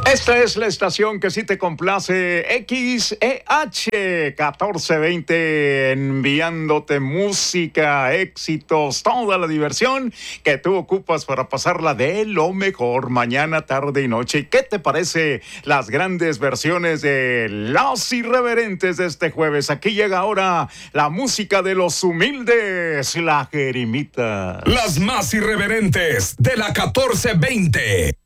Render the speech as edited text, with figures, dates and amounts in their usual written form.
Esta es la estación que sí te complace, XEH 1420, enviándote música, éxitos, toda la diversión que tú ocupas para pasarla de lo mejor mañana, tarde y noche. ¿Qué te parece las grandes versiones de Los Irreverentes de este jueves? Aquí llega ahora la música de los humildes, la Jerimita. Las más irreverentes de la 1420.